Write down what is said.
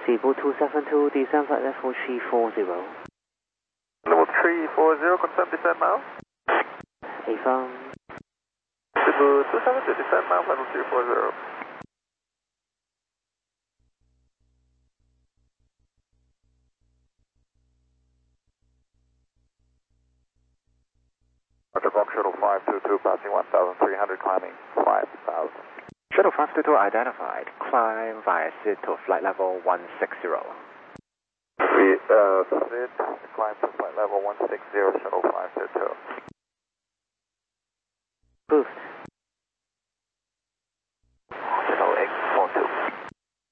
Seaboard 272, descend flight level 340. Level 340, confirm descent now. Affirm. Seaboard 272, descent now, level 340. Box Shuttle 522, passing 1,300, climbing 5,000. Shuttle 522 identified. Climb via SID to flight level 160. We SID, climb to flight level 160, Shuttle 522. Boost.